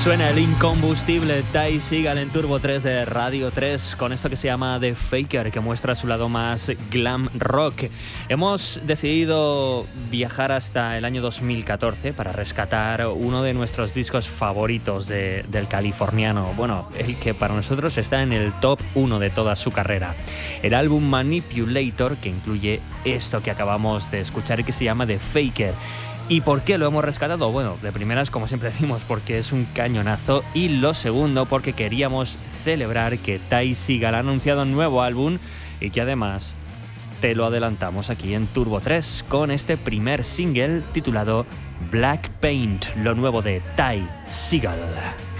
Suena el incombustible Ty Segall en Turbo 3 de Radio 3 con esto que se llama The Faker, que muestra su lado más glam rock. Hemos decidido viajar hasta el año 2014 para rescatar uno de nuestros discos favoritos del californiano, bueno, el que para nosotros está en el top 1 de toda su carrera. El álbum Manipulator, que incluye esto que acabamos de escuchar y que se llama The Faker. ¿Y por qué lo hemos rescatado? Bueno, de primeras, como siempre decimos, porque es un cañonazo, y lo segundo, porque queríamos celebrar que Ty Segall ha anunciado un nuevo álbum y que además te lo adelantamos aquí en Turbo 3 con este primer single titulado Black Paint, lo nuevo de Ty Segall.